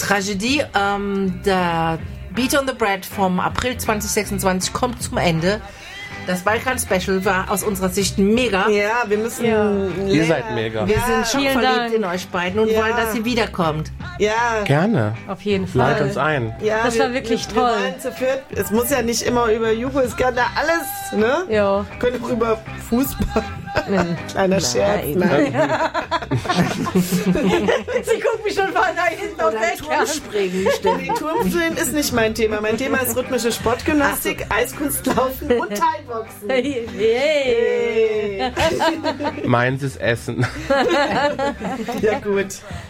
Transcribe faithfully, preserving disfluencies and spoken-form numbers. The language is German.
Tragödie. Ähm, der Beat on the Bread vom April zwanzig sechsundzwanzig kommt zum Ende. Das Balkan-Special war aus unserer Sicht mega. Ja, wir müssen... Ja. Ihr seid mega. Wir Ja, sind schon vielen verliebt Dank. in euch beiden und Ja. wollen, dass sie wiederkommt. Ja, Gerne. Auf jeden Fall. Lad uns ein. ja, Das wir, war wirklich wir, toll. Wir wollen zu viert, es muss ja nicht immer über Jugo, es kann da alles, ne? Ja. Können auch über Fußball. Kleiner Scherz. Nein. Sie guckt mich schon mal da hinten auf Oder Turmspringen bestimmt. Die Turmspringen ist nicht mein Thema. Mein Thema ist rhythmische Sportgymnastik, Eiskunstlaufen und Thai-Boxen. Hey. Hey. Meins ist Essen. Ja gut.